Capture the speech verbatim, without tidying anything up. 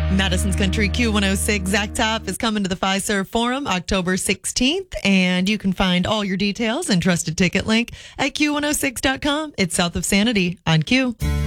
Madison's Country Q one oh six Zach Top is coming to the Fiserv Forum October sixteenth, and you can find all your details and trusted ticket link at Q one oh six dot com. It's South of Sanity on Q.